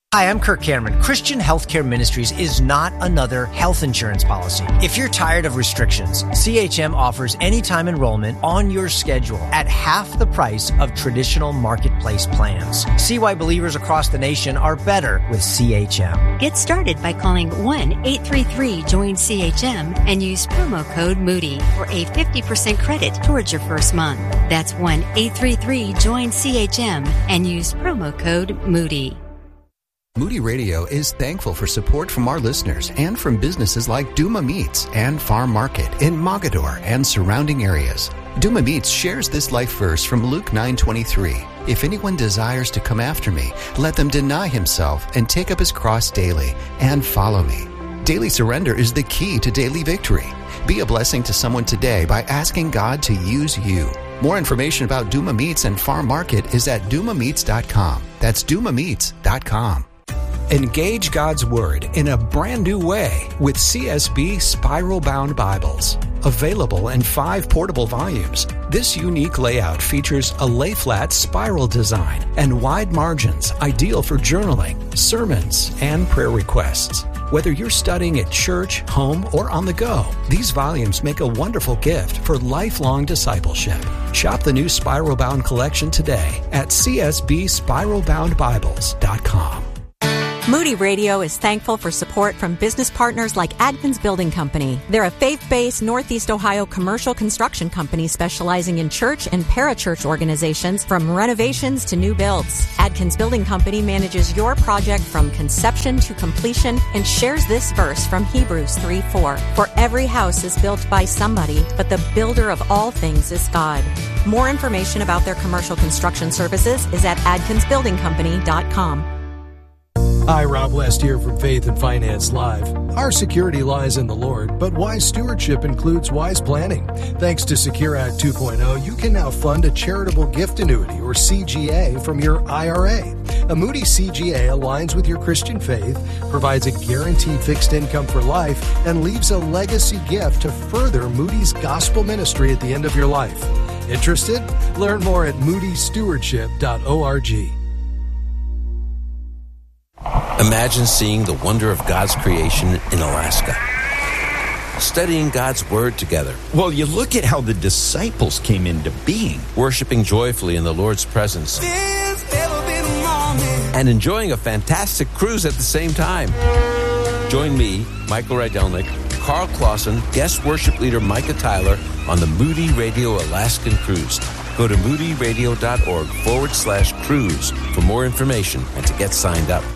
Hi, I'm Kirk Cameron. Christian Healthcare Ministries is not another health insurance policy. If you're tired of restrictions, CHM offers anytime enrollment on your schedule at half the price of traditional marketplace plans. See why believers across the nation are better with CHM. Get started by calling 1-833-JOIN-CHM and use promo code Moody for a 50% credit towards your first month. That's 1-833-JOIN-CHM and use promo code Moody. Moody Radio is thankful for support from our listeners and from businesses like Duma Meats and Farm Market in Mogadore and surrounding areas. Duma Meats shares this life verse from Luke 9:23. If anyone desires to come after me, let them deny himself and take up his cross daily and follow me. Daily surrender is the key to daily victory. Be a blessing to someone today by asking God to use you. More information about Duma Meats and Farm Market is at dumameats.com. That's dumameats.com. Engage God's Word in a brand new way with CSB Spiral Bound Bibles. Available in 5 portable volumes, this unique layout features a lay-flat spiral design and wide margins, ideal for journaling, sermons, and prayer requests. Whether you're studying at church, home, or on the go, these volumes make a wonderful gift for lifelong discipleship. Shop the new Spiral Bound collection today at csbspiralboundbibles.com. Moody Radio is thankful for support from business partners like Adkins Building Company. They're a faith-based Northeast Ohio commercial construction company specializing in church and parachurch organizations from renovations to new builds. Adkins Building Company manages your project from conception to completion and shares this verse from Hebrews 3:4. For every house is built by somebody, but the builder of all things is God. More information about their commercial construction services is at adkinsbuildingcompany.com. Hi, Rob West here from Faith and Finance Live. Our security lies in the Lord, but wise stewardship includes wise planning. Thanks to Secure Act 2.0, you can now fund a charitable gift annuity, or CGA, from your IRA. A Moody CGA aligns with your Christian faith, provides a guaranteed fixed income for life, and leaves a legacy gift to further Moody's gospel ministry at the end of your life. Interested? Learn more at moodystewardship.org. Imagine seeing the wonder of God's creation in Alaska, studying God's Word together. Well, you look at how the disciples came into being. Worshiping joyfully in the Lord's presence. And enjoying a fantastic cruise at the same time. Join me, Michael Rydelnik, Carl Clausen, guest worship leader Micah Tyler on the Moody Radio Alaskan Cruise. Go to moodyradio.org/cruise for more information and to get signed up.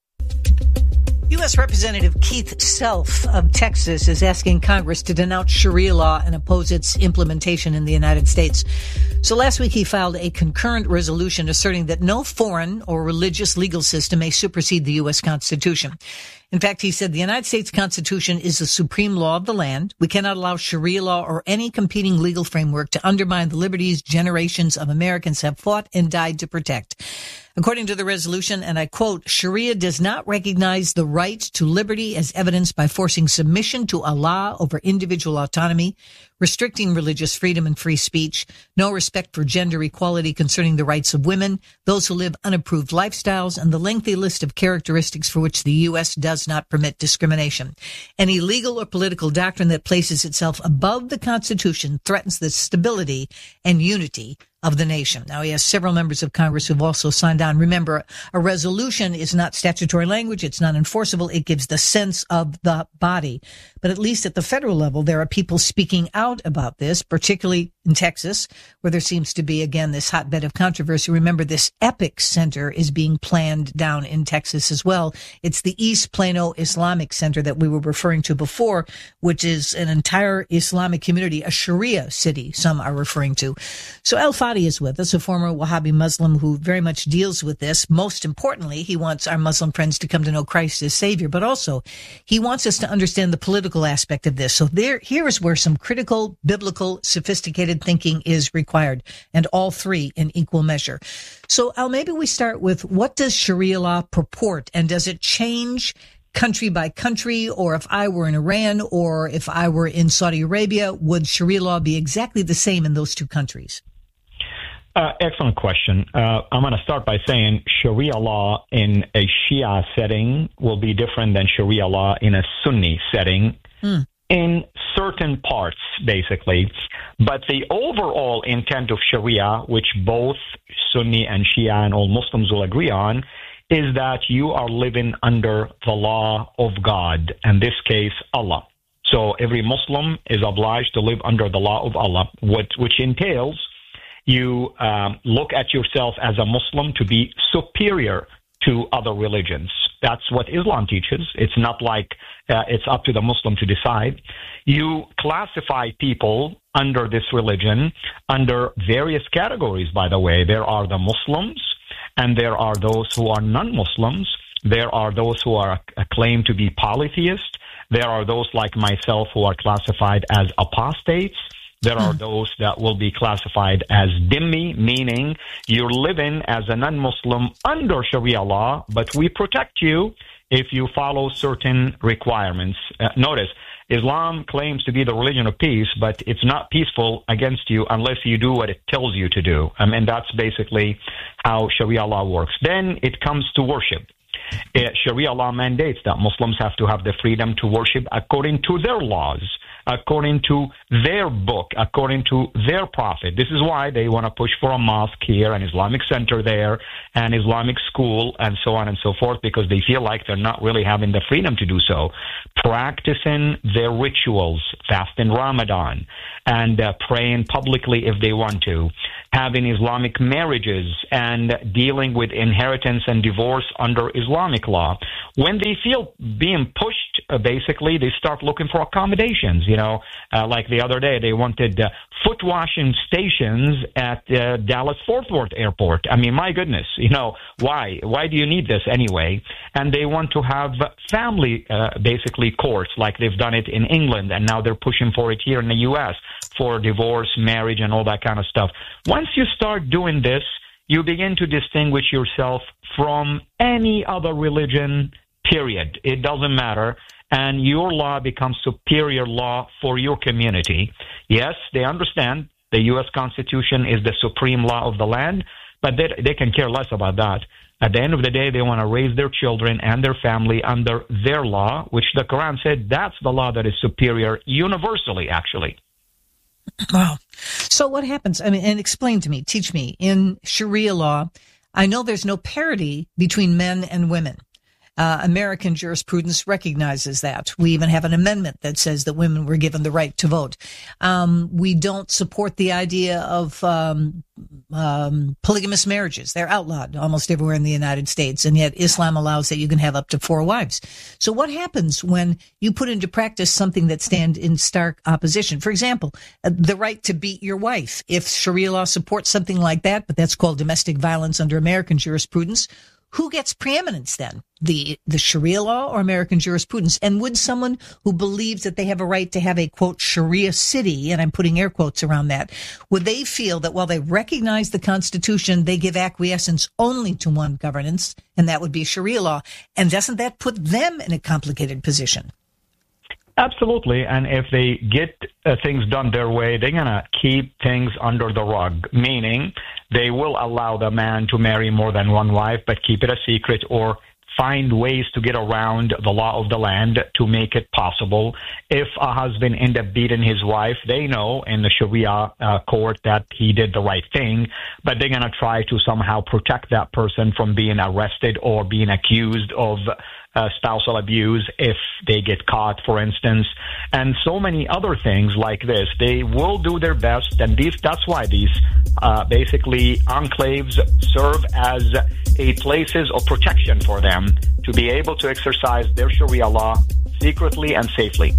U.S. Representative Keith Self of Texas is asking Congress to denounce Sharia law and oppose its implementation in the United States. So last week he filed a concurrent resolution asserting that no foreign or religious legal system may supersede the U.S. Constitution. In fact, he said the United States Constitution is the supreme law of the land. We cannot allow Sharia law or any competing legal framework to undermine the liberties generations of Americans have fought and died to protect. According to the resolution, and I quote, Sharia does not recognize the right to liberty as evidenced by forcing submission to Allah over individual autonomy, restricting religious freedom and free speech, no respect for gender equality concerning the rights of women, those who live unapproved lifestyles, and the lengthy list of characteristics for which the U.S. does not permit discrimination. Any legal or political doctrine that places itself above the Constitution threatens the stability and unity of the nation. Now, he has several members of Congress who've also signed on. Remember, a resolution is not statutory language. It's not enforceable. It gives the sense of the body. But at least at the federal level, there are people speaking out about this, particularly in Texas, where there seems to be, again, this hotbed of controversy. Remember, this EPIC Center is being planned down in Texas as well. It's the East Plano Islamic Center that we were referring to before, which is an entire Islamic community, a Sharia city, some are referring to. So Al Fadi is with us, a former Wahhabi Muslim who very much deals with this. Most importantly, he wants our Muslim friends to come to know Christ as Savior, but also he wants us to understand the political aspect of this. So here is where some critical, biblical, sophisticated thinking is required, and all three in equal measure. So, Al, maybe we start with, what does Sharia law purport, and does it change country by country? Or if I were in Iran or if I were in Saudi Arabia, would Sharia law be exactly the same in those two countries? Excellent question. I'm going to start by saying Sharia law in a Shia setting will be different than Sharia law in a Sunni setting in certain parts, basically. But the overall intent of Sharia, which both Sunni and Shia and all Muslims will agree on, is that you are living under the law of God, in this case, Allah. So every Muslim is obliged to live under the law of Allah, which entails you look at yourself as a Muslim to be superior to other religions. That's what Islam teaches. It's not like it's up to the Muslim to decide. You classify people under this religion under various categories, by the way. There are the Muslims, and there are those who are non-Muslims. There are those who are claimed to be polytheists. There are those like myself who are classified as apostates. There are those that will be classified as dhimmi, meaning you're living as a non-Muslim under Sharia law, but we protect you if you follow certain requirements. Notice, Islam claims to be the religion of peace, but it's not peaceful against you unless you do what it tells you to do. And that's basically how Sharia law works. Then it comes to worship. Sharia law mandates that Muslims have to have the freedom to worship according to their laws, according to their book, according to their prophet. This is why they want to push for a mosque here, an Islamic center there, an Islamic school, and so on and so forth, because they feel like they're not really having the freedom to do so. Practicing their rituals, fasting Ramadan, and praying publicly if they want to, having Islamic marriages, and dealing with inheritance and divorce under Islamic law. When they feel being pushed, basically, they start looking for accommodations. Like the other day, they wanted foot washing stations at Dallas-Fort Worth Airport. I mean, my goodness, why? Why do you need this anyway? And they want to have family, basically, courts, like they've done it in England, and now they're pushing for it here in the U.S. for divorce, marriage, and all that kind of stuff. Once you start doing this, you begin to distinguish yourself from any other religion, period. It doesn't matter. And your law becomes superior law for your community. Yes, they understand the U.S. Constitution is the supreme law of the land, but they can care less about that. At the end of the day, they want to raise their children and their family under their law, which the Quran said that's the law that is superior universally, actually. Wow. So what happens? I mean, and explain to me, teach me, in Sharia law, I know there's no parity between men and women. American jurisprudence recognizes that. We even have an amendment that says that women were given the right to vote. We don't support the idea of polygamous marriages. They're outlawed almost everywhere in the United States, and yet Islam allows that you can have up to 4 wives. So what happens when you put into practice something that stands in stark opposition? For example, the right to beat your wife. If Sharia law supports something like that, but that's called domestic violence under American jurisprudence, who gets preeminence then? The Sharia law or American jurisprudence? And would someone who believes that they have a right to have a, quote, Sharia city, and I'm putting air quotes around that, would they feel that while they recognize the Constitution, they give acquiescence only to one governance, and that would be Sharia law? And doesn't that put them in a complicated position? Absolutely. And if they get things done their way, they're going to keep things under the rug, meaning they will allow the man to marry more than one wife, but keep it a secret, or find ways to get around the law of the land to make it possible. If a husband ends up beating his wife, they know in the Sharia court that he did the right thing, but they're going to try to somehow protect that person from being arrested or being accused of spousal abuse if they get caught, for instance, and so many other things like this. They will do their best, and that's why these basically enclaves serve as places of protection for them to be able to exercise their Sharia law secretly and safely.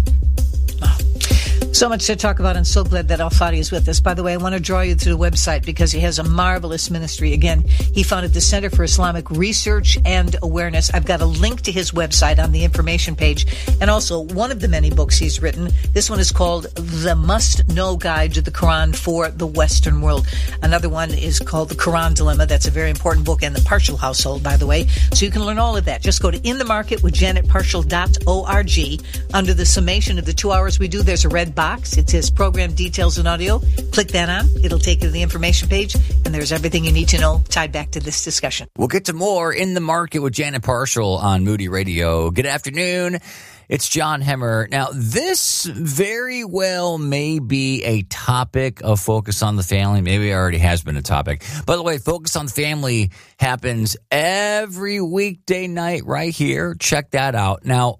So much to talk about. I'm so glad that Al-Fadi is with us. By the way, I want to draw you to the website because he has a marvelous ministry. Again, he founded the Center for Islamic Research and Awareness. I've got a link to his website on the information page, and also one of the many books he's written. This one is called The Must-Know Guide to the Quran for the Western World. Another one is called The Quran Dilemma. That's a very important book, and The Partial Household, by the way. So you can learn all of that. Just go to inthemarketwithjanetpartial.org. Under the summation of the 2 hours we do, there's a red box box. It says Program Details and Audio. Click that on. It'll take you to the information page, and there's everything you need to know tied back to this discussion. We'll get to more In the Market with Janet Parshall on Moody Radio. Good afternoon. It's John Hemmer. Now, this very well may be a topic of Focus on the Family. Maybe it already has been a topic. By the way, Focus on the Family happens every weekday night right here. Check that out. Now,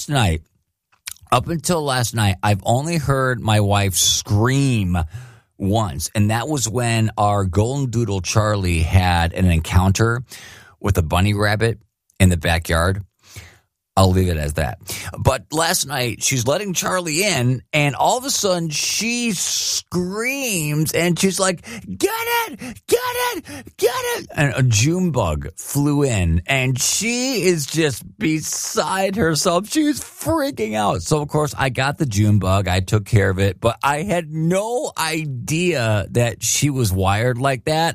up until last night, I've only heard my wife scream once, and that was when our golden doodle Charlie had an encounter with a bunny rabbit in the backyard. I'll leave it as that. But last night, she's letting Charlie in, and all of a sudden, she screams, and she's like, get it, get it, get it. And a June bug flew in, and she is just beside herself. She's freaking out. So, of course, I got the June bug. I took care of it, but I had no idea that she was wired like that.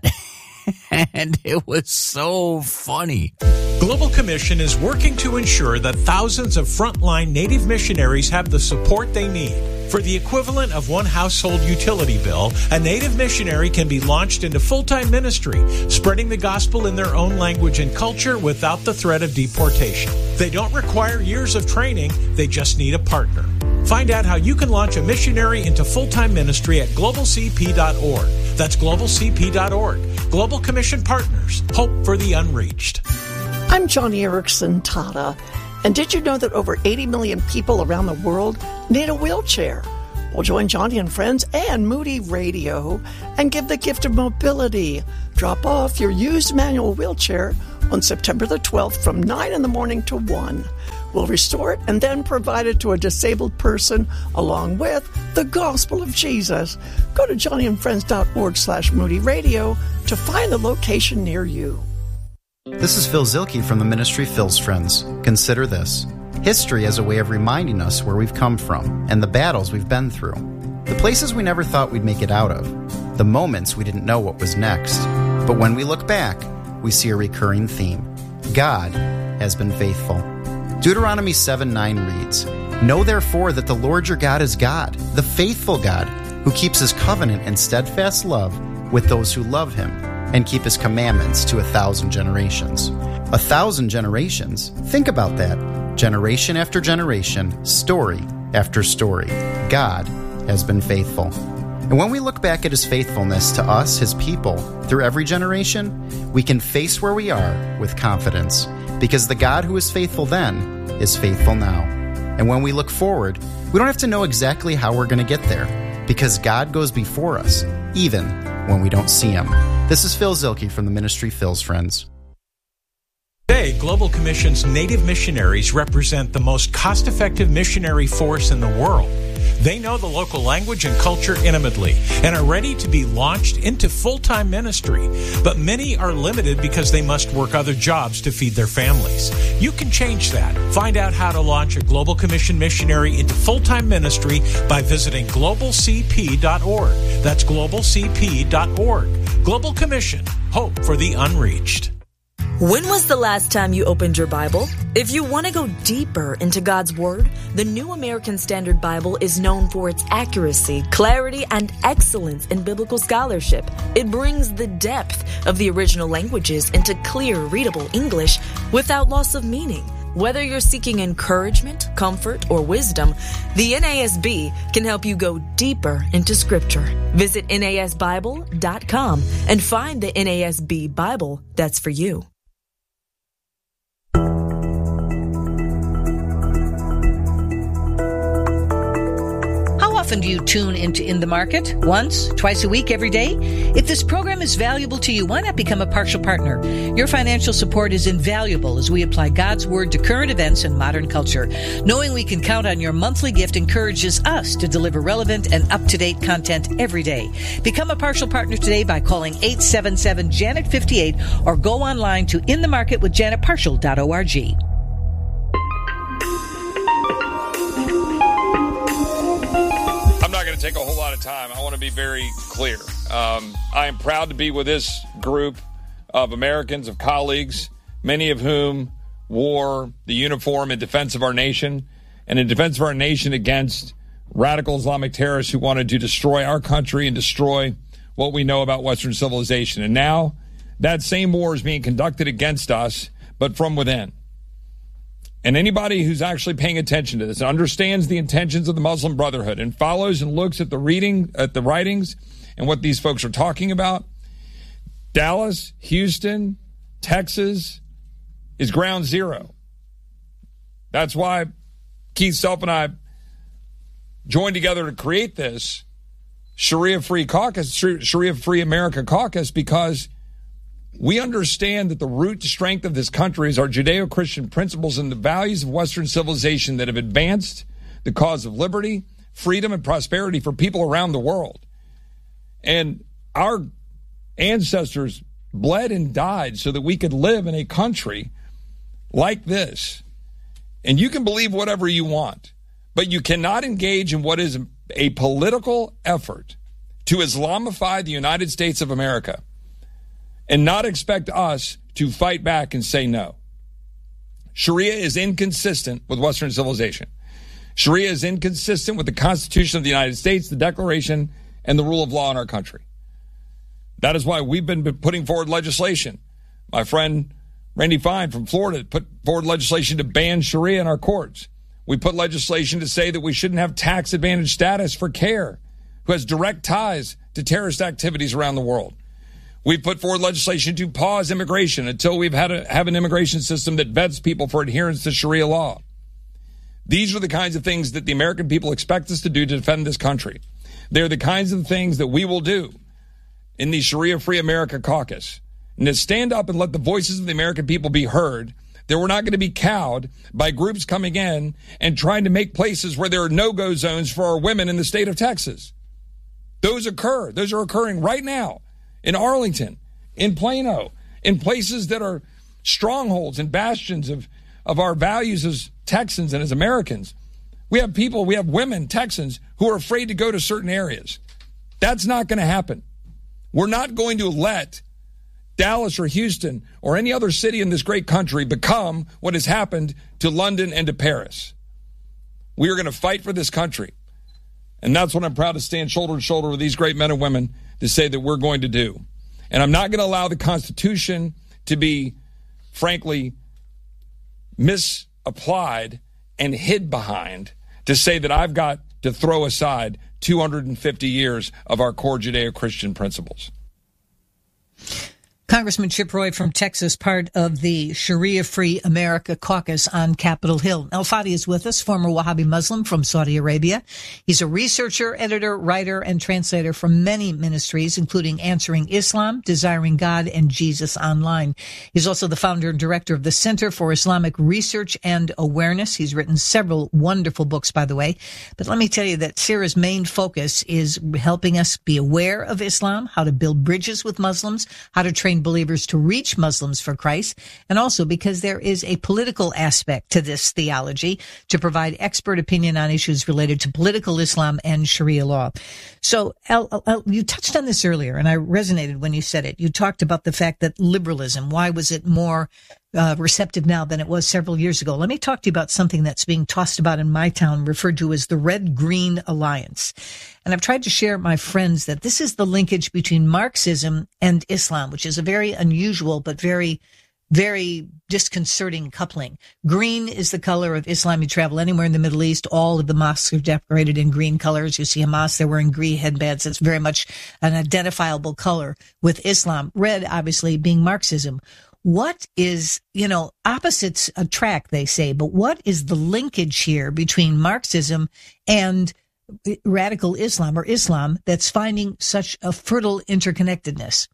And it was so funny. Global Commission is working to ensure that thousands of frontline Native missionaries have the support they need. For the equivalent of one household utility bill, a Native missionary can be launched into full-time ministry, spreading the gospel in their own language and culture without the threat of deportation. They don't require years of training, they just need a partner. Find out how you can launch a missionary into full-time ministry at globalcp.org. That's globalcp.org. Global Commission Partners. Hope for the unreached. I'm Johnny Erickson Tata. And did you know that over 80 million people around the world need a wheelchair? Well, join Johnny and Friends and Moody Radio and give the gift of mobility. Drop off your used manual wheelchair on September the 12th from 9 in the morning to 1. We'll restore it and then provide it to a disabled person along with the gospel of Jesus. Go to johnnyandfriends.org/Moody Radio to find the location near you. This is Phil Zielke from the ministry Phil's Friends. Consider this. History as a way of reminding us where we've come from and the battles we've been through. The places we never thought we'd make it out of. The moments we didn't know what was next. But when we look back, we see a recurring theme. God has been faithful. Deuteronomy 7:9 reads, Know therefore that the Lord your God is God, the faithful God, who keeps his covenant and steadfast love with those who love him, and keep his commandments to 1,000 generations. 1,000 generations? Think about that. Generation after generation, story after story. God has been faithful. And when we look back at his faithfulness to us, his people, through every generation, we can face where we are with confidence, because the God who was faithful then is faithful now. And when we look forward, we don't have to know exactly how we're going to get there, because God goes before us, even when we don't see him. This is Phil Zielke from the ministry Phil's Friends. Today, Global Commission's Native missionaries represent the most cost-effective missionary force in the world. They know the local language and culture intimately and are ready to be launched into full-time ministry. But many are limited because they must work other jobs to feed their families. You can change that. Find out how to launch a Global Commission missionary into full-time ministry by visiting globalcp.org. That's globalcp.org. Global Commission. Hope for the unreached. When was the last time you opened your Bible? If you want to go deeper into God's Word, the New American Standard Bible is known for its accuracy, clarity, and excellence in biblical scholarship. It brings the depth of the original languages into clear, readable English without loss of meaning. Whether you're seeking encouragement, comfort, or wisdom, the NASB can help you go deeper into Scripture. Visit NASBible.com and find the NASB Bible that's for you. Often do you tune into In the Market? Once, twice a week, every day? If this program is valuable to you, why not become a partial partner? Your financial support is invaluable as we apply God's Word to current events and modern culture. Knowing we can count on your monthly gift encourages us to deliver relevant and up-to-date content every day. Become a partial partner today by calling 877-JANET-58 or go online to inthemarketwithjanetparshall.org. Take a whole lot of time. I want to be very clear. I am proud to be with this group of Americans, of colleagues, many of whom wore the uniform in defense of our nation and in defense of our nation against radical Islamic terrorists who wanted to destroy our country and destroy what we know about Western civilization. And now that same war is being conducted against us, but from within. And anybody who's actually paying attention to this and understands the intentions of the Muslim Brotherhood and follows and looks at the writings and what these folks are talking about, Dallas, Houston, Texas is ground zero. That's why Keith Self and I joined together to create this Sharia-Free Caucus, Sharia-Free America Caucus, because we understand that the root strength of this country is our Judeo-Christian principles and the values of Western civilization that have advanced the cause of liberty, freedom, and prosperity for people around the world. And our ancestors bled and died so that we could live in a country like this. And you can believe whatever you want, but you cannot engage in what is a political effort to Islamify the United States of America and not expect us to fight back and say no. Sharia is inconsistent with Western civilization. Sharia is inconsistent with the Constitution of the United States, the Declaration, and the rule of law in our country. That is why we've been putting forward legislation. My friend Randy Fine from Florida put forward legislation to ban Sharia in our courts. We put legislation to say that we shouldn't have tax advantage status for CARE, who has direct ties to terrorist activities around the world. We've put forward legislation to pause immigration until we've have an immigration system that vets people for adherence to Sharia law. These are the kinds of things that the American people expect us to do to defend this country. They're the kinds of things that we will do in the Sharia-Free America Caucus. And to stand up and let the voices of the American people be heard, that we're not going to be cowed by groups coming in and trying to make places where there are no-go zones for our women in the state of Texas. Those occur. Those are occurring right now in Arlington, in Plano, in places that are strongholds and bastions of our values as Texans and as Americans. We have women, Texans, who are afraid to go to certain areas. That's not going to happen. We're not going to let Dallas or Houston or any other city in this great country become what has happened to London and to Paris. We are going to fight for this country. And that's what I'm proud to stand shoulder to shoulder with these great men and women to say that we're going to do. And I'm not going to allow the Constitution to be, frankly, misapplied and hid behind to say that I've got to throw aside 250 years of our core Judeo-Christian principles. Congressman Chip Roy from Texas, part of the Sharia-Free America Caucus on Capitol Hill. Al Fadi is with us, former Wahhabi Muslim from Saudi Arabia. He's a researcher, editor, writer, and translator for many ministries, including Answering Islam, Desiring God, and Jesus Online. He's also the founder and director of the Center for Islamic Research and Awareness. He's written several wonderful books, by the way. But let me tell you that Sarah's main focus is helping us be aware of Islam, how to build bridges with Muslims, how to train believers to reach Muslims for Christ, and also because there is a political aspect to this theology to provide expert opinion on issues related to political Islam and Sharia law. So, Al, you touched on this earlier, and I resonated when you said it. You talked about the fact that liberalism, why was it more receptive now than it was several years ago? Let me talk to you about something that's being tossed about in my town, referred to as the Red-Green Alliance. And I've tried to share with my friends that this is the linkage between Marxism and Islam, which is a very unusual but very, very disconcerting coupling. Green is the color of Islam. You travel anywhere in the Middle East, all of the mosques are decorated in green colors. You see a mosque, they're wearing green headbands. It's very much an identifiable color with Islam. Red, obviously, being Marxism. What is, opposites attract, they say, but what is the linkage here between Marxism and radical Islam, or Islam, that's finding such a fertile interconnectedness?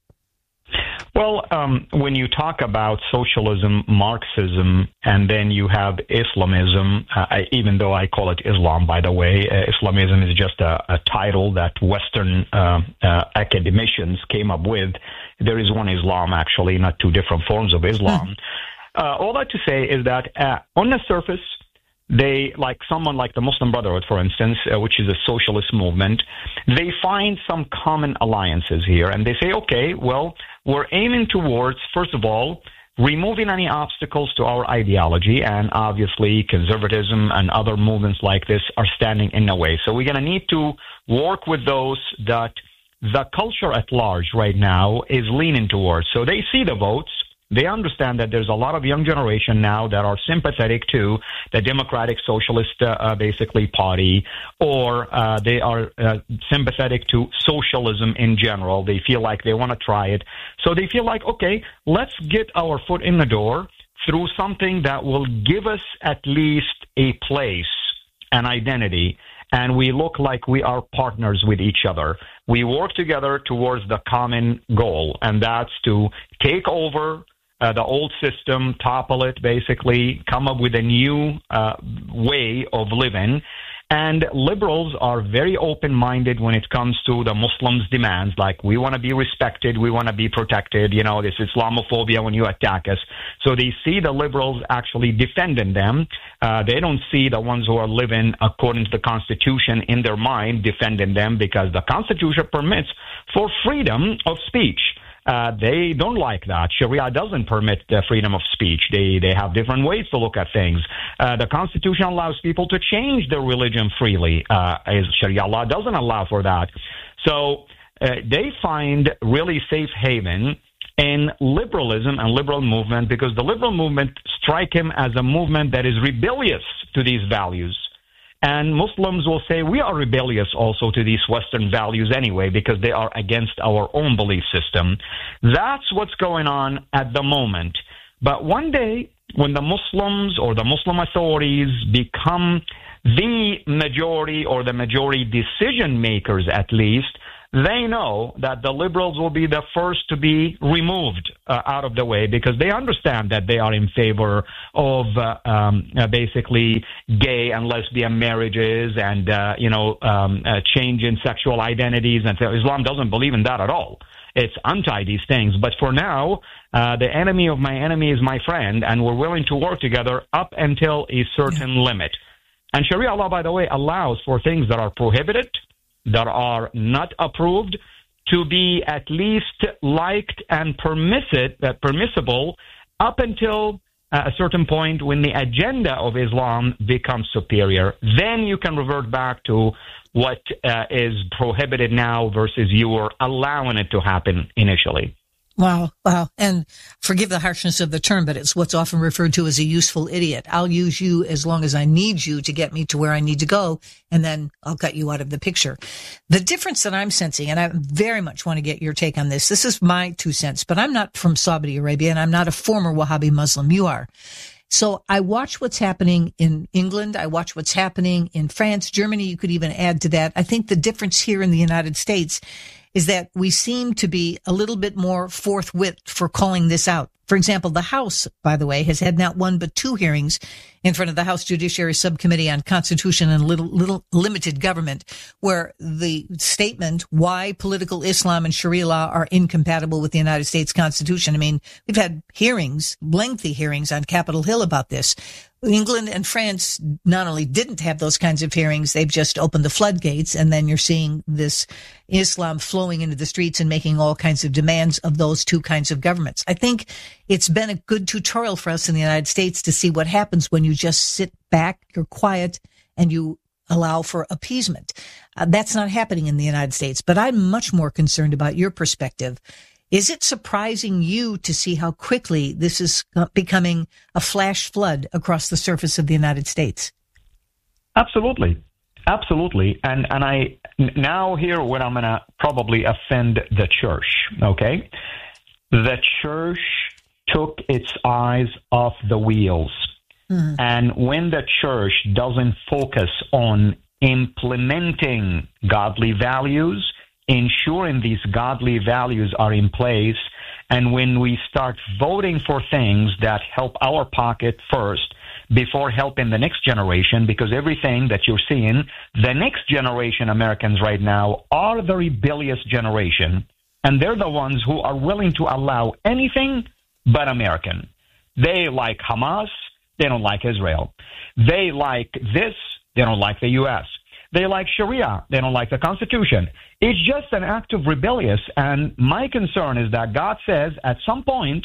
Well, when you talk about socialism, Marxism, and then you have Islamism, even though I call it Islam, by the way, Islamism is just a title that Western academicians came up with. There is one Islam, actually, not two different forms of Islam. All that to say is that on the surface, they, like someone like the Muslim Brotherhood, for instance, which is a socialist movement, they find some common alliances here. And they say, okay, well, we're aiming towards, first of all, removing any obstacles to our ideology, and obviously conservatism and other movements like this are standing in the way. So we're going to need to work with those that the culture at large right now is leaning towards. So they see the votes. They understand that there's a lot of young generation now that are sympathetic to the Democratic Socialist basically party, or they are sympathetic to socialism in general. They feel like they want to try it. So they feel like, okay, let's get our foot in the door through something that will give us at least a place, an identity, and we look like we are partners with each other. We work together towards the common goal, and that's to take over the old system, topple it, basically, come up with a new way of living. And liberals are very open-minded when it comes to the Muslims' demands, like we want to be respected, we want to be protected, you know, this Islamophobia when you attack us. So they see the liberals actually defending them. They don't see the ones who are living according to the Constitution in their mind defending them, because the Constitution permits for freedom of speech. They don't like that. Sharia doesn't permit freedom of speech. They have different ways to look at things. The Constitution allows people to change their religion freely. Sharia law doesn't allow for that. So they find really safe haven in liberalism and liberal movement, because the liberal movement strike him as a movement that is rebellious to these values. And Muslims will say we are rebellious also to these Western values anyway, because they are against our own belief system. That's what's going on at the moment. But one day, when the Muslims or the Muslim authorities become the majority, or the majority decision makers at least, they know that the liberals will be the first to be removed out of the way, because they understand that they are in favor of basically gay and lesbian marriages and change in sexual identities. And so Islam doesn't believe in that at all. It's anti these things. But for now, the enemy of my enemy is my friend, and we're willing to work together up until a certain limit. And Sharia law, by the way, allows for things that are prohibited, that are not approved, to be at least liked and permissible up until a certain point when the agenda of Islam becomes superior. Then you can revert back to what is prohibited now versus you were allowing it to happen initially. Wow. And forgive the harshness of the term, but it's what's often referred to as a useful idiot. I'll use you as long as I need you to get me to where I need to go, and then I'll cut you out of the picture. The difference that I'm sensing, and I very much want to get your take on this, this is my 2 cents, but I'm not from Saudi Arabia, and I'm not a former Wahhabi Muslim. You are. So I watch what's happening in England. I watch what's happening in France, Germany. You could even add to that. I think the difference here in the United States is that we seem to be a little bit more forthwith for calling this out. For example, the House, by the way, has had not one but 2 hearings in front of the House Judiciary Subcommittee on Constitution and Limited Government, where the statement why political Islam and Sharia law are incompatible with the United States Constitution. I mean, we've had hearings, lengthy hearings on Capitol Hill about this. England and France not only didn't have those kinds of hearings, they've just opened the floodgates, and then you're seeing this Islam flowing into the streets and making all kinds of demands of those 2 kinds of governments. I think it's been a good tutorial for us in the United States to see what happens when you just sit back, you're quiet, and you allow for appeasement. That's not happening in the United States, but I'm much more concerned about your perspective. Is it surprising you to see how quickly this is becoming a flash flood across the surface of the United States? Absolutely. And I now here where I'm going to probably offend the church, okay? The church took its eyes off the wheels. Mm-hmm. And when the church doesn't focus on implementing godly values, ensuring these godly values are in place, and when we start voting for things that help our pocket first before helping the next generation, because everything that you're seeing, the next generation Americans right now are the rebellious generation, and they're the ones who are willing to allow anything but American. They like Hamas, they don't like Israel. They like this, they don't like the U.S. They like Sharia. They don't like the Constitution. It's just an act of rebellious. And my concern is that God says at some point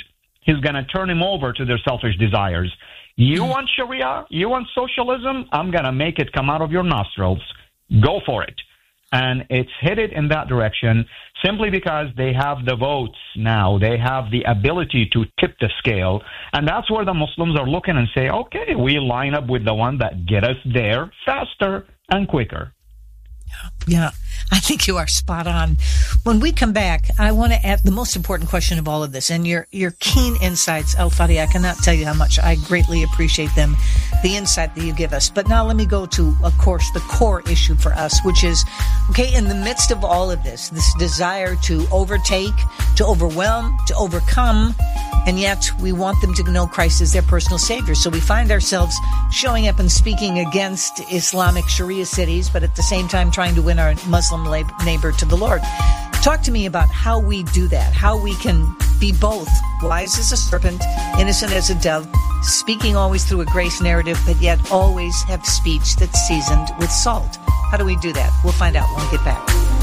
he's going to turn him over to their selfish desires. You want Sharia? You want socialism? I'm going to make it come out of your nostrils. Go for it. And it's headed in that direction simply because they have the votes now. They have the ability to tip the scale. And that's where the Muslims are looking and say, okay, we line up with the one that get us there faster and quicker. Yeah, I think you are spot on. When we come back, I want to ask the most important question of all of this, and your keen insights, Al-Fadi. I cannot tell you how much I greatly appreciate them, the insight that you give us. But now let me go to, of course, the core issue for us, which is, okay, in the midst of all of this desire to overtake, to overwhelm, to overcome, and yet we want them to know Christ as their personal Savior. So we find ourselves showing up and speaking against Islamic Sharia cities, but at the same time trying to win our Muslim neighbor to the Lord. Talk to me about how we do that, how we can be both wise as a serpent, innocent as a dove, speaking always through a grace narrative, but yet always have speech that's seasoned with salt. How do we do that? We'll find out when we get back.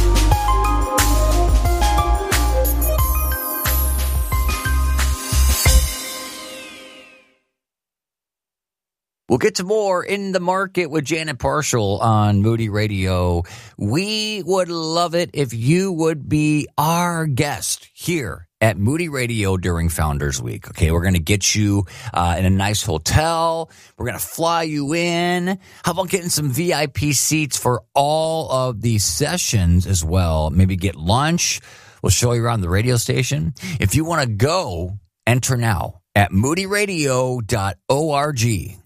We'll get to more In the Market with Janet Parshall on Moody Radio. We would love it if you would be our guest here at Moody Radio during Founders Week. Okay, we're going to get you in a nice hotel. We're going to fly you in. How about getting some VIP seats for all of these sessions as well? Maybe get lunch. We'll show you around the radio station. If you want to go, enter now at moodyradio.org.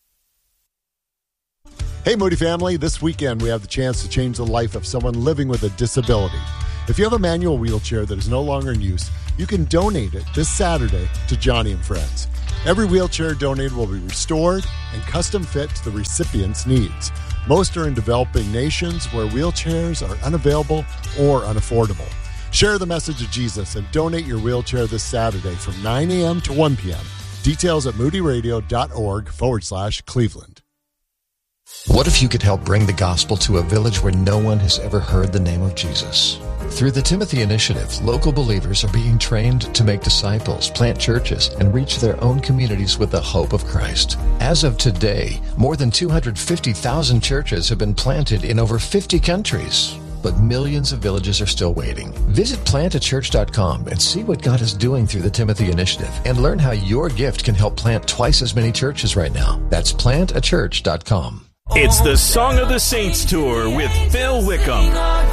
Hey, Moody family, this weekend we have the chance to change the life of someone living with a disability. If you have a manual wheelchair that is no longer in use, you can donate it this Saturday to Johnny and Friends. Every wheelchair donated will be restored and custom fit to the recipient's needs. Most are in developing nations where wheelchairs are unavailable or unaffordable. Share the message of Jesus and donate your wheelchair this Saturday from 9 a.m. to 1 p.m. Details at moodyradio.org/Cleveland. What if you could help bring the gospel to a village where no one has ever heard the name of Jesus? Through the Timothy Initiative, local believers are being trained to make disciples, plant churches, and reach their own communities with the hope of Christ. As of today, more than 250,000 churches have been planted in over 50 countries. But millions of villages are still waiting. Visit plantachurch.com and see what God is doing through the Timothy Initiative and learn how your gift can help plant twice as many churches right now. That's plantachurch.com. It's the Song of the Saints Tour with Phil Wickham.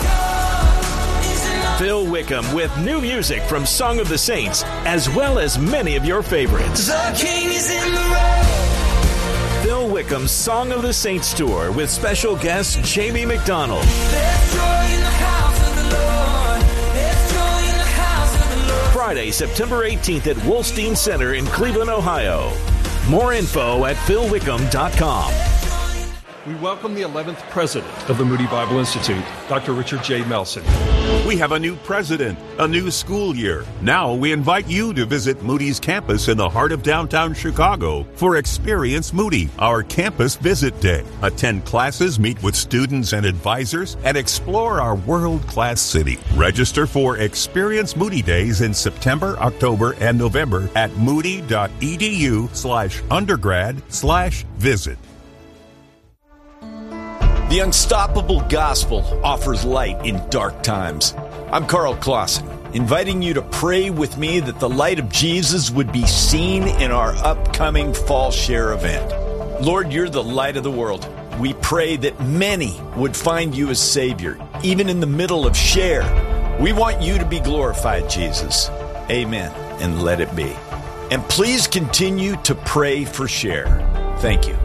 Phil Wickham with new music from Song of the Saints, as well as many of your favorites. The King is in the road. Phil Wickham's Song of the Saints Tour with special guest Jamie McDonald. There's joy in the house of the Lord. There's joy in the house of the Lord. Friday, September 18th at Wolstein Center in Cleveland, Ohio. More info at philwickham.com. We welcome the 11th president of the Moody Bible Institute, Dr. Richard J. Melson. We have a new president, a new school year. Now we invite you to visit Moody's campus in the heart of downtown Chicago for Experience Moody, our campus visit day. Attend classes, meet with students and advisors, and explore our world-class city. Register for Experience Moody Days in September, October, and November at moody.edu/undergrad/visit. The Unstoppable Gospel offers light in dark times. I'm Carl Clausen, inviting you to pray with me that the light of Jesus would be seen in our upcoming Fall Share event. Lord, you're the light of the world. We pray that many would find you as Savior, even in the middle of Share. We want you to be glorified, Jesus. Amen, and let it be. And please continue to pray for Share. Thank you.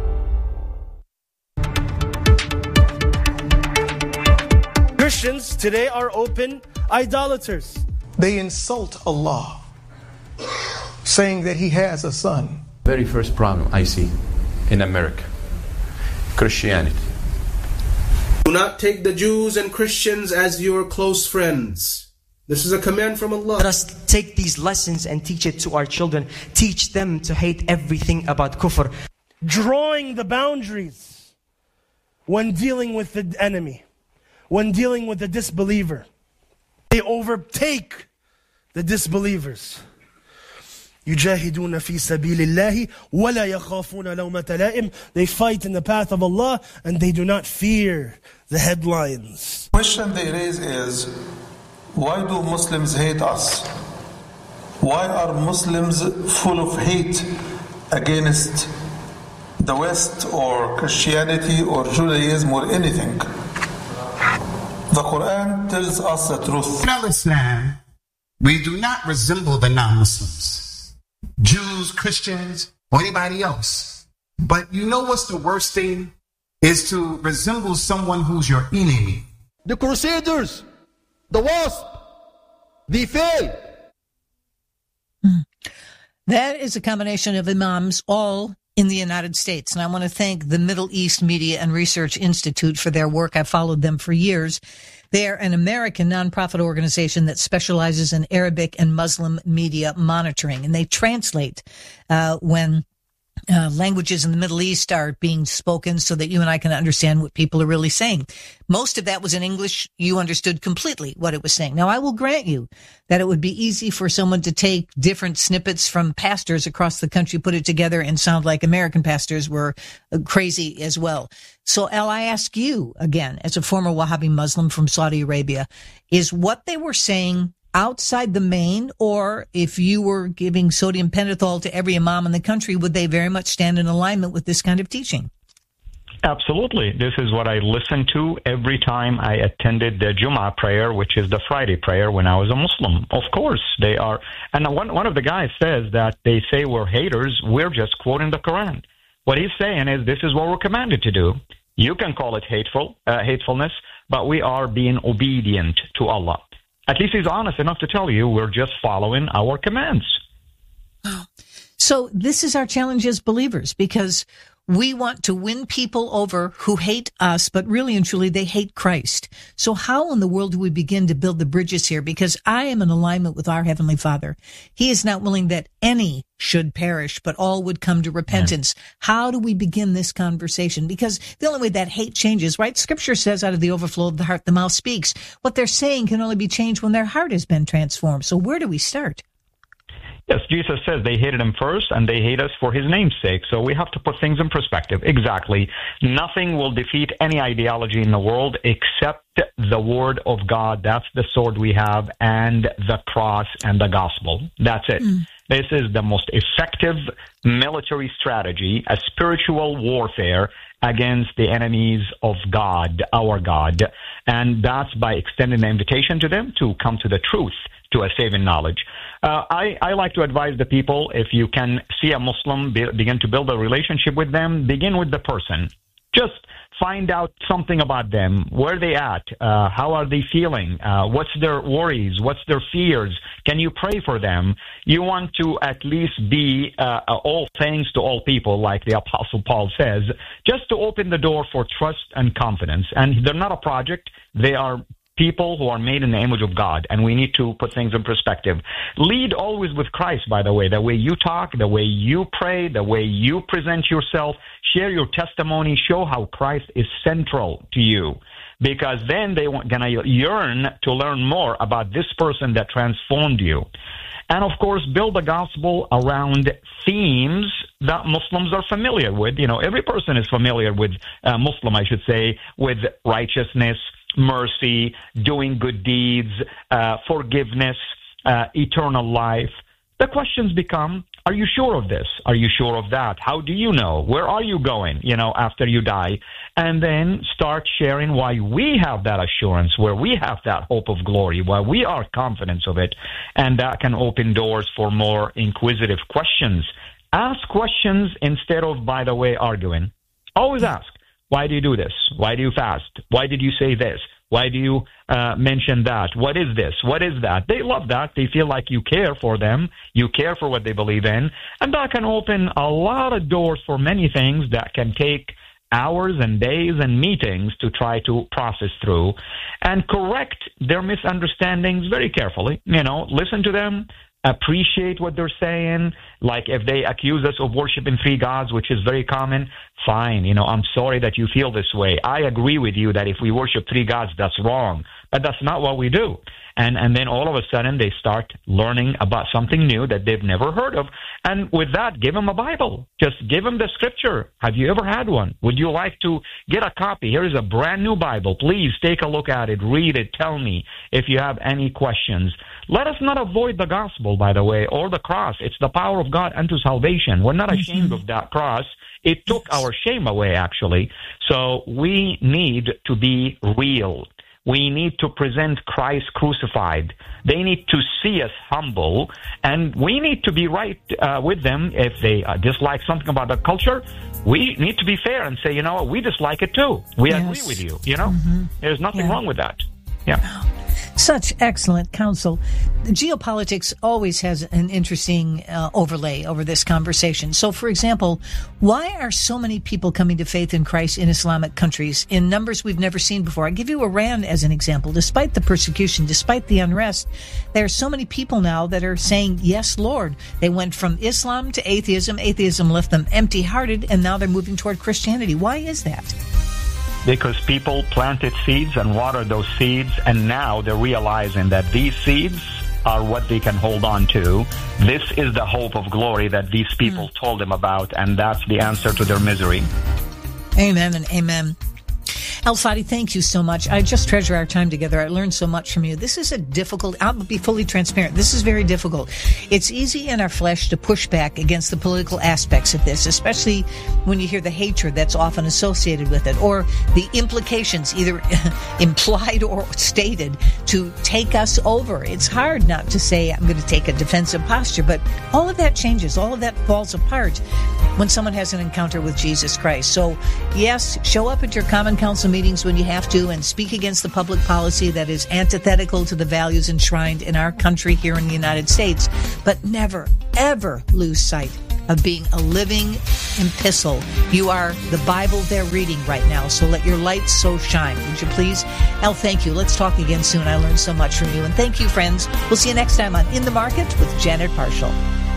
Christians today are open idolaters. They insult Allah, saying that He has a son. Very first problem I see in America, Christianity. Do not take the Jews and Christians as your close friends. This is a command from Allah. Let us take these lessons and teach it to our children. Teach them to hate everything about kufr. Drawing the boundaries when dealing with the enemy. When dealing with the disbeliever, they overtake the disbelievers. يجاهدون في سبيل الله ولا يخافون لومة لائم. They fight in the path of Allah and they do not fear the headlines. The question they raise is, why do Muslims hate us? Why are Muslims full of hate against the West or Christianity or Judaism or anything? The Quran tells us the truth. In Islam, we do not resemble the non-Muslims, Jews, Christians, or anybody else. But you know what's the worst thing? Is to resemble someone who's your enemy. The Crusaders, the Wasp, they failed. That is a combination of imams all in the United States. And I want to thank the Middle East Media and Research Institute for their work. I've followed them for years. They're an American nonprofit organization that specializes in Arabic and Muslim media monitoring. And they translate when languages in the Middle East are being spoken so that you and I can understand what people are really saying. Most of that was in English. You understood completely what it was saying. Now, I will grant you that it would be easy for someone to take different snippets from pastors across the country, put it together, and sound like American pastors were crazy as well. So, Al, I ask you again, as a former Wahhabi Muslim from Saudi Arabia, is what they were saying outside the main, or if you were giving sodium pentothal to every imam in the country, would they very much stand in alignment with this kind of teaching? Absolutely. This is what I listened to every time I attended the Jummah prayer, which is the Friday prayer when I was a Muslim. Of course, they are. And one of the guys says that they say we're haters. We're just quoting the Quran. What he's saying is this is what we're commanded to do. You can call it hatefulness, but we are being obedient to Allah. At least he's honest enough to tell you we're just following our commands. So this is our challenge as believers, because we want to win people over who hate us, but really and truly they hate Christ. So how in the world do we begin to build the bridges here? Because I am in alignment with our Heavenly Father. He is not willing that any should perish, but all would come to repentance. How do we begin this conversation? Because the only way that hate changes, right? Scripture says out of the overflow of the heart, the mouth speaks. What they're saying can only be changed when their heart has been transformed. So where do we start? Yes, Jesus says they hated him first, and they hate us for his name's sake. So we have to put things in perspective. Exactly. Nothing will defeat any ideology in the world except the word of God. That's the sword we have, and the cross and the gospel. That's it. This is the most effective military strategy, a spiritual warfare against the enemies of God, our God. And that's by extending the invitation to them to come to the truth, to a saving knowledge. I like to advise the people, if you can see a Muslim, begin to build a relationship with them, begin with the person. Just find out something about them. Where are they at? How are they feeling? What's their worries? What's their fears? Can you pray for them? You want to at least be all things to all people, like the Apostle Paul says, just to open the door for trust and confidence. And they're not a project. They are people who are made in the image of God, and we need to put things in perspective. Lead always with Christ, by the way. The way you talk, the way you pray, the way you present yourself, share your testimony, show how Christ is central to you. Because then they're going to yearn to learn more about this person that transformed you. And, of course, build the gospel around themes that Muslims are familiar with. You know, every person is familiar with, Muslim, I should say, with righteousness, mercy, doing good deeds, forgiveness, eternal life. The questions become, are you sure of this? Are you sure of that? How do you know? Where are you going, after you die? And then start sharing why we have that assurance, where we have that hope of glory, why we are confident of it. And that can open doors for more inquisitive questions. Ask questions instead of, by the way, arguing. Always ask. Why do you do this? Why do you fast? Why did you say this? Why do you mention that? What is this? What is that? They love that. They feel like you care for them. You care for what they believe in. And that can open a lot of doors for many things that can take hours and days and meetings to try to process through and correct their misunderstandings very carefully. Listen to them. Appreciate what they're saying. Like if they accuse us of worshiping three gods, which is very common, fine. I'm sorry that you feel this way. I agree with you that if we worship three gods, that's wrong. That's not what we do. And then all of a sudden they start learning about something new that they've never heard of. And with that, give them a Bible. Just give them the scripture. Have you ever had one? Would you like to get a copy? Here is a brand new Bible. Please take a look at it, read it, tell me if you have any questions. Let us not avoid the gospel, by the way, or the cross. It's the power of God unto salvation. We're not ashamed of that cross. It took our shame away, actually. So we need to be real. We need to present Christ crucified. They need to see us humble, and we need to be right with them. If they dislike something about the culture, we need to be fair and say, you know what, we dislike it too. We agree with you, you know? There's nothing wrong with that. Yeah. Such excellent counsel. Geopolitics always has an interesting overlay over this conversation. So, for example, why are so many people coming to faith in Christ in Islamic countries in numbers we've never seen before? I give you Iran as an example. Despite the persecution, despite the unrest, there are so many people now that are saying, yes, Lord. They went from Islam to atheism. Atheism left them empty-hearted, and now they're moving toward Christianity. Why is that? Because people planted seeds and watered those seeds, and now they're realizing that these seeds are what they can hold on to. This is the hope of glory that these people told them about, and that's the answer to their misery. Amen and amen. El-Fadi, thank you so much. I just treasure our time together. I learned so much from you. This is a difficult, I'll be fully transparent. This is very difficult. It's easy in our flesh to push back against the political aspects of this, especially when you hear the hatred that's often associated with it, or the implications, either implied or stated, to take us over. It's hard not to say, I'm going to take a defensive posture, but all of that changes. All of that falls apart when someone has an encounter with Jesus Christ. So, yes, show up at your Common Council meetings when you have to and speak against the public policy that is antithetical to the values enshrined in our country here in the United States. But never, ever lose sight of being a living epistle. You are the Bible they're reading right now, so let your light so shine. Would you please? El, thank you. Let's talk again soon. I learned so much from you. And thank you, friends. We'll see you next time on In the Market with Janet Parshall.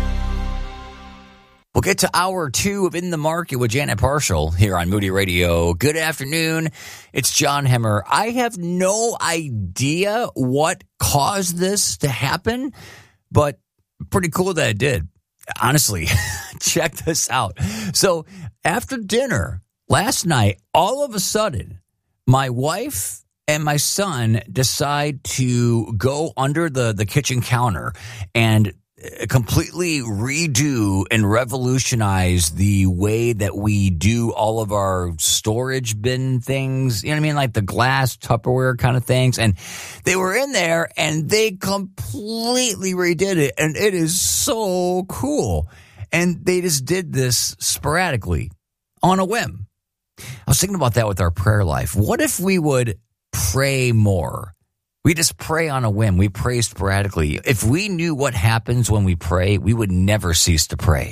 We'll get to hour 2 of In the Market with Janet Parshall here on Moody Radio. Good afternoon. It's John Hemmer. I have no idea what caused this to happen, but pretty cool that it did. Honestly, check this out. So after dinner last night, all of a sudden, my wife and my son decide to go under the kitchen counter and completely redo and revolutionize the way that we do all of our storage bin things. You know what I mean? Like the glass Tupperware kind of things. And they were in there and they completely redid it. And it is so cool. And they just did this sporadically on a whim. I was thinking about that with our prayer life. What if we would pray more? We just pray on a whim. We pray sporadically. If we knew what happens when we pray, we would never cease to pray.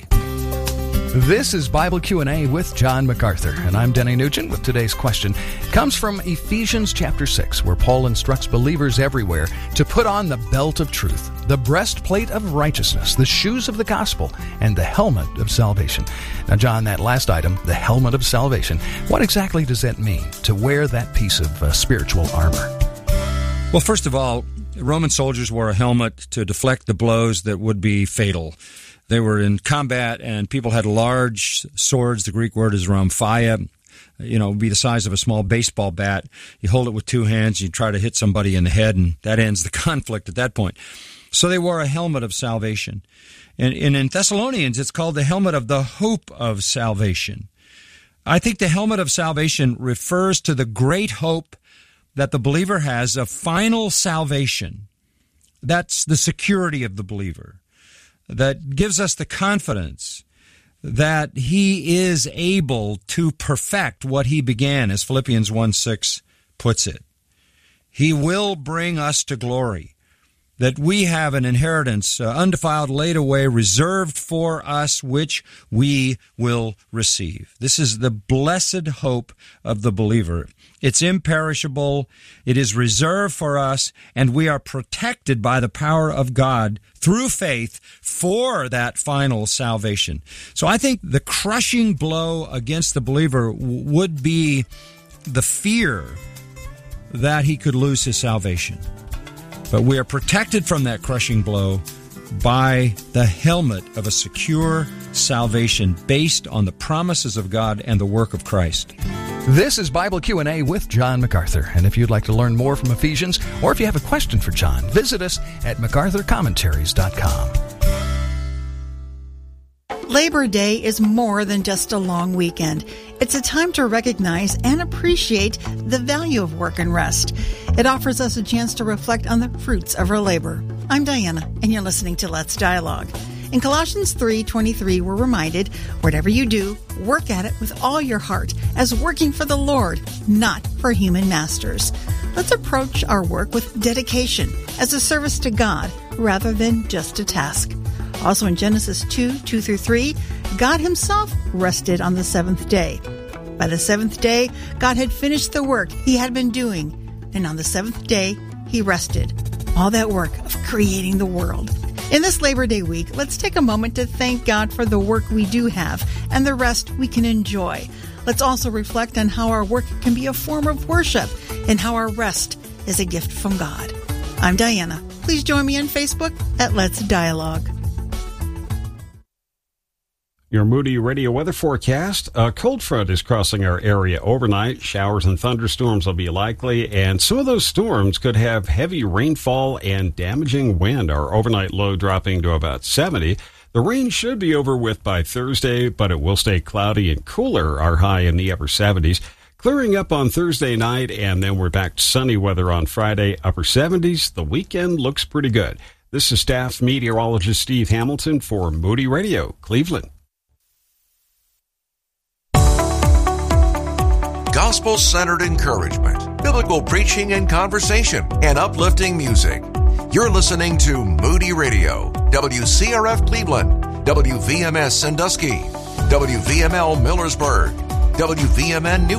This is Bible Q&A with John MacArthur, and I'm Denny Nugent with today's question. It comes from Ephesians chapter 6, where Paul instructs believers everywhere to put on the belt of truth, the breastplate of righteousness, the shoes of the gospel, and the helmet of salvation. Now, John, that last item, the helmet of salvation, what exactly does that mean, to wear that piece of spiritual armor? Well, first of all, Roman soldiers wore a helmet to deflect the blows that would be fatal. They were in combat, and people had large swords. The Greek word is rhomphaia. It would be the size of a small baseball bat. You hold it with 2 hands, you try to hit somebody in the head, and that ends the conflict at that point. So they wore a helmet of salvation. And in Thessalonians, it's called the helmet of the hope of salvation. I think the helmet of salvation refers to the great hope that the believer has of final salvation. That's the security of the believer. That gives us the confidence that he is able to perfect what he began, as Philippians 1:6 puts it. He will bring us to glory, that we have an inheritance, undefiled, laid away, reserved for us, which we will receive. This is the blessed hope of the believer. It's imperishable, it is reserved for us, and we are protected by the power of God through faith for that final salvation. So I think the crushing blow against the believer would be the fear that he could lose his salvation. But we are protected from that crushing blow by the helmet of a secure salvation based on the promises of God and the work of Christ. This is Bible Q&A with John MacArthur. And if you'd like to learn more from Ephesians, or if you have a question for John, visit us at MacArthurCommentaries.com. Labor Day is more than just a long weekend. It's a time to recognize and appreciate the value of work and rest. It offers us a chance to reflect on the fruits of our labor. I'm Diana, and you're listening to Let's Dialogue. In Colossians 3:23, we're reminded, whatever you do, work at it with all your heart, as working for the Lord, not for human masters. Let's approach our work with dedication, as a service to God, rather than just a task. Also in Genesis 2:2-3, God himself rested on the seventh day. By the seventh day, God had finished the work he had been doing, and on the seventh day, he rested. All that work of creating the world. In this Labor Day week, let's take a moment to thank God for the work we do have and the rest we can enjoy. Let's also reflect on how our work can be a form of worship and how our rest is a gift from God. I'm Diana. Please join me on Facebook at Let's Dialogue. Your Moody Radio weather forecast. A cold front is crossing our area overnight. Showers and thunderstorms will be likely, and some of those storms could have heavy rainfall and damaging wind. Our overnight low dropping to about 70. The rain should be over with by Thursday, but it will stay cloudy and cooler. Our high in the upper 70s. Clearing up on Thursday night, and then we're back to sunny weather on Friday, upper 70s. The weekend looks pretty good. This is staff meteorologist Steve Hamilton for Moody Radio, Cleveland. Gospel-centered encouragement, biblical preaching and conversation, and uplifting music. You're listening to Moody Radio, WCRF Cleveland, WVMS Sandusky, WVML Millersburg, WVMN New